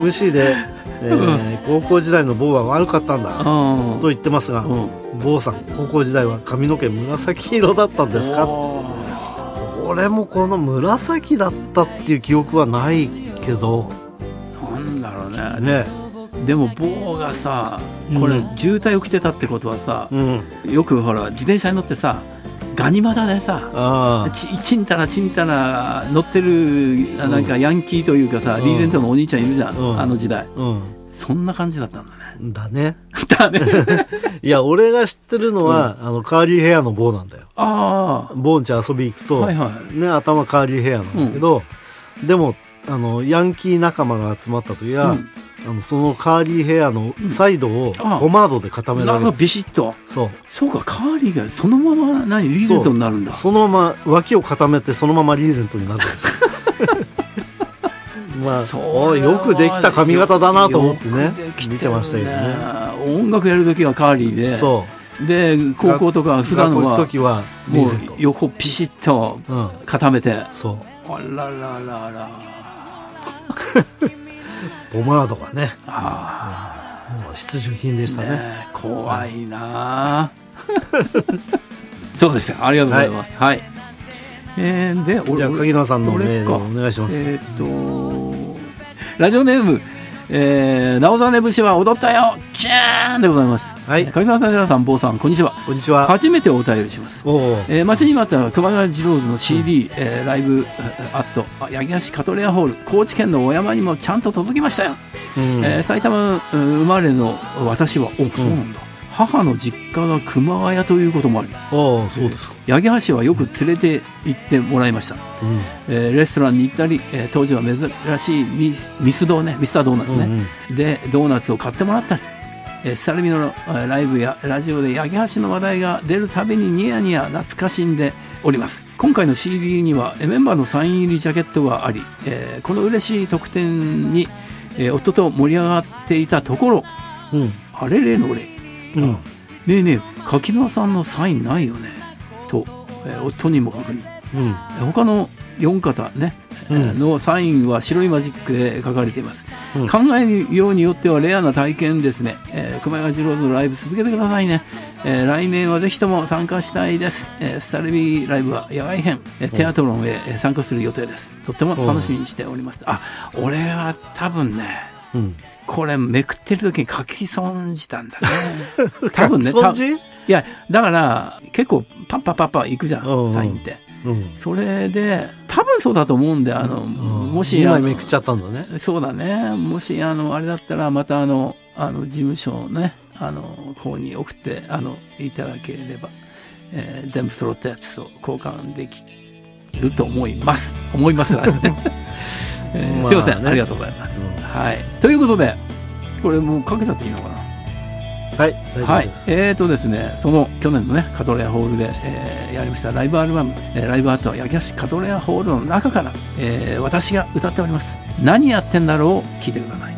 MC で、高校時代の坊は悪かったんだと言ってますが、坊さん高校時代は髪の毛紫色だったんですか？俺もこの紫だったっていう記憶はないけど、 なんだろうね。でも坊がさ、これ渋滞を着てたってことはさ、よくほら自転車に乗ってさ、ガニ股でさ、ちんたら乗ってるなんかヤンキーというかさ、リーゼントのお兄ちゃんいるじゃん、あの時代、そんな感じだったんだね。だねいや俺が知ってるのは、カーリーヘアの坊なんだよ。坊んち遊び行くと、ね、頭カーリーヘアなんだけど、でもヤンキー仲間が集まった時は、そのカーリーヘアのサイドをポマードで固められる。 ビシッと。そうか、カーリーがそのままリーゼントになるんだ。 そのまま脇を固めてそのままリーゼントになるんですまあ、よくできた髪型だなと思ってね見てましたけどね。 音楽やるときはカーリーで、で高校とか普段は学校行くときはリーゼント、 横ピシッと固めて、 あららららポマードがね、もう必需品でしたね。 怖いなそうでした。ありがとうございます。はい。で、 じゃあ柿沼さんのメールをお願いします。 ラジオネーム、なおざね節は踊ったよキャーンでございます。柿沼さん、皆さん、坊さん、こんにちは。 こんにちは。 初めてお便りします。待ちに待った熊谷次郎ズの CD、ライブアット八木橋カトレアホール、高知県の小山にもちゃんと届きましたよ。埼玉生まれの私は、そうなんだ。母の実家が熊谷ということもあり、 そうですか。 八木橋はよく連れて行ってもらいました。レストランに行ったり、当時は珍しいミスタードーナツね、でドーナツを買ってもらったり、スタルミのライブやラジオで八木橋の話題が出るたびにニヤニヤ懐かしんでおります。今回の CD にはメンバーのサイン入りジャケットがあり、この嬉しい特典に、夫と盛り上がっていたところ、あれれのれ、ねえねえ柿沼さんのサインないよねと、夫にも確認、他の4方ね、のサインは白いマジックで書かれています。考えるようによってはレアな体験ですね。熊谷次郎のライブ続けてくださいね。来年はぜひとも参加したいです。スタルビーライブは野外編、テアトロンへ参加する予定です。とっても楽しみにしております。俺は多分ね、これめくってる時に書き損じたんだね多分ね。いやだから結構パッパいくじゃん、サインって。それで多分そうだと思うんで、もし 2枚めくっちゃったんだね。 そうだね。もしあれだったらまた事務所のね方に送っていただければ、全部揃ったやつと交換できると思いますすいません、ありがとうございます。ということでこれもうかけちゃっていいのかな。大丈夫です。ですね、その去年のねカトレアホールで、やりましたライブアルバム、ライブアートは八木橋カトレアホールの中から、私が歌っております。何やってんだろうを聞いてください。